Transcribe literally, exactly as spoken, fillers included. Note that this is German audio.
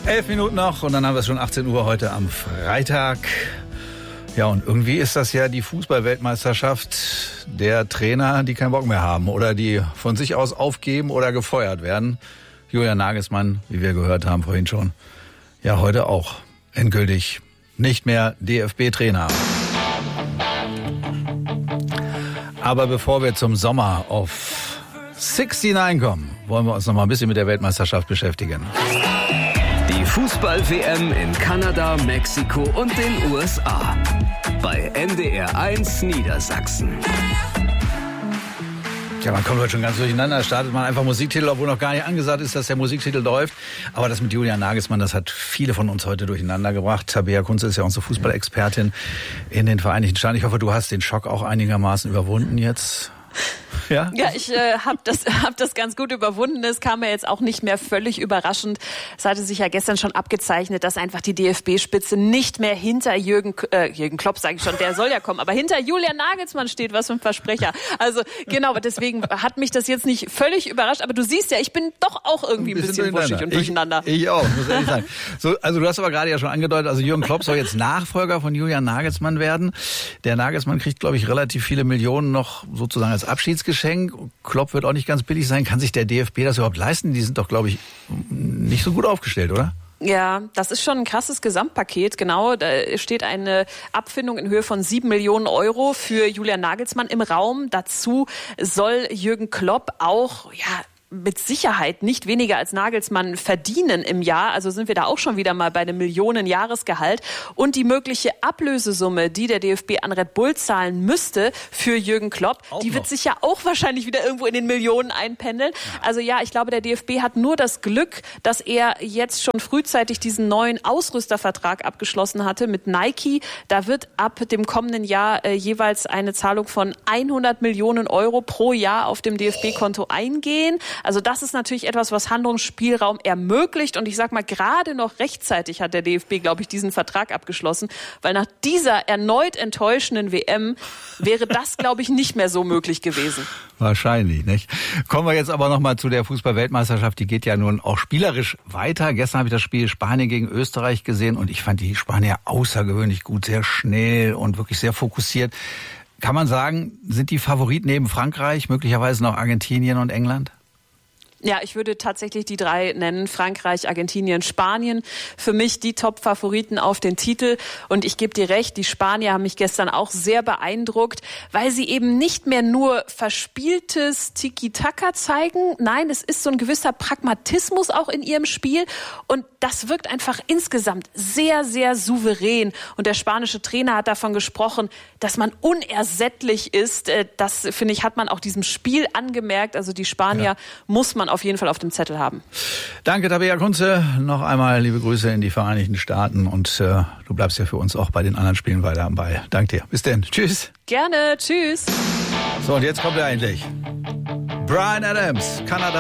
Elf Minuten noch und dann haben wir es schon achtzehn Uhr heute am Freitag. Ja, und irgendwie ist das ja die Fußball-Weltmeisterschaft der Trainer, die keinen Bock mehr haben oder die von sich aus aufgeben oder gefeuert werden. Julian Nagelsmann, wie wir gehört haben vorhin schon, ja heute auch endgültig nicht mehr D F B-Trainer. Aber bevor wir zum Sommer auf neunundsechzig kommen, wollen wir uns noch mal ein bisschen mit der Weltmeisterschaft beschäftigen. Die Fußball-W M in Kanada, Mexiko und den U S A. Bei N D R eins Niedersachsen. Ja, man kommt heute schon ganz durcheinander. Startet man einfach Musiktitel, obwohl noch gar nicht angesagt ist, dass der Musiktitel läuft. Aber das mit Julian Nagelsmann, das hat viele von uns heute durcheinander gebracht. Tabea Kunze ist ja unsere Fußballexpertin in den Vereinigten Staaten. Ich hoffe, du hast den Schock auch einigermaßen überwunden jetzt. Ja, ja ich äh, habe das, hab das ganz gut überwunden. Es kam ja jetzt auch nicht mehr völlig überraschend. Es hatte sich ja gestern schon abgezeichnet, dass einfach die D F B-Spitze nicht mehr hinter Jürgen, äh, Jürgen Klopp, sage ich schon, der soll ja kommen, aber hinter Julian Nagelsmann steht, was für ein Versprecher. Also genau, deswegen hat mich das jetzt nicht völlig überrascht. Aber du siehst ja, ich bin doch auch irgendwie ein bisschen, ein bisschen wuschig und durcheinander. Ich, ich auch, muss ehrlich sagen. So, also du hast aber gerade ja schon angedeutet, also Jürgen Klopp soll jetzt Nachfolger von Julian Nagelsmann werden. Der Nagelsmann kriegt, glaube ich, relativ viele Millionen noch sozusagen als Abschiedsgeschenk. Klopp wird auch nicht ganz billig sein. Kann sich der D F B das überhaupt leisten? Die sind doch, glaube ich, nicht so gut aufgestellt, oder? Ja, das ist schon ein krasses Gesamtpaket, genau. Da steht eine Abfindung in Höhe von sieben Millionen Euro für Julian Nagelsmann im Raum. Dazu soll Jürgen Klopp auch, ja, mit Sicherheit nicht weniger als Nagelsmann verdienen im Jahr. Also sind wir da auch schon wieder mal bei einem Millionen-Jahresgehalt. Und die mögliche Ablösesumme, die der D F B an Red Bull zahlen müsste für Jürgen Klopp, auch die noch. Wird sich ja auch wahrscheinlich wieder irgendwo in den Millionen einpendeln. Ja. Also ja, ich glaube, der D F B hat nur das Glück, dass er jetzt schon frühzeitig diesen neuen Ausrüstervertrag abgeschlossen hatte mit Nike. Da wird ab dem kommenden Jahr äh, jeweils eine Zahlung von hundert Millionen Euro pro Jahr auf dem D F B-Konto eingehen. Also das ist natürlich etwas, was Handlungsspielraum ermöglicht. Und ich sag mal, gerade noch rechtzeitig hat der D F B, glaube ich, diesen Vertrag abgeschlossen. Weil nach dieser erneut enttäuschenden W M wäre das, glaube ich, nicht mehr so möglich gewesen. Wahrscheinlich, nicht? Kommen wir jetzt aber noch mal zu der Fußball-Weltmeisterschaft. Die geht ja nun auch spielerisch weiter. Gestern habe ich das Spiel Spanien gegen Österreich gesehen und ich fand die Spanier außergewöhnlich gut, sehr schnell und wirklich sehr fokussiert. Kann man sagen, sind die Favoriten neben Frankreich, möglicherweise noch Argentinien und England? Ja, ich würde tatsächlich die drei nennen. Frankreich, Argentinien, Spanien. Für mich die Top-Favoriten auf den Titel. Und ich gebe dir recht, die Spanier haben mich gestern auch sehr beeindruckt, weil sie eben nicht mehr nur verspieltes Tiki-Taka zeigen. Nein, es ist so ein gewisser Pragmatismus auch in ihrem Spiel. Und das wirkt einfach insgesamt sehr, sehr souverän. Und der spanische Trainer hat davon gesprochen, dass man unersättlich ist. Das, finde ich, hat man auch diesem Spiel angemerkt. Also die Spanier ja. muss man auf jeden Fall auf dem Zettel haben. Danke, Tabea Kunze. Noch einmal liebe Grüße in die Vereinigten Staaten und äh, du bleibst ja für uns auch bei den anderen Spielen weiter am Ball. Danke dir. Bis denn. Tschüss. Gerne. Tschüss. So, und jetzt kommt er endlich. Bryan Adams, Kanada.